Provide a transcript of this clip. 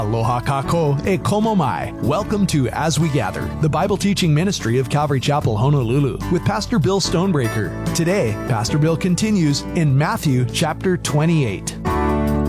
Aloha kako e komo mai. Welcome to As We Gather, the Bible teaching ministry of Calvary Chapel, Honolulu, with Pastor Bill Stonebreaker. Today, Pastor Bill continues in Matthew chapter 28.